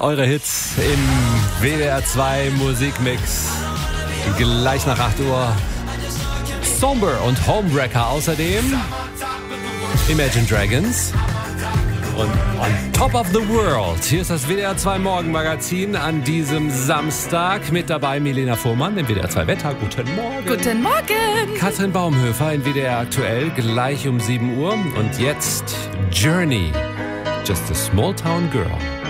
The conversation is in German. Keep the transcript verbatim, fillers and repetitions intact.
Eure Hits im W D R zwei Musikmix. Gleich nach acht Uhr. Somber und Homewrecker außerdem. Imagine Dragons. Und on top of the world. Hier ist das W D R zwei Morgenmagazin an diesem Samstag. Mit dabei Milena Fuhrmann im W D R zwei Wetter. Guten Morgen. Guten Morgen. Katrin Baumhöfer in W D R aktuell, gleich um sieben Uhr. Und jetzt Journey. Just a small town girl.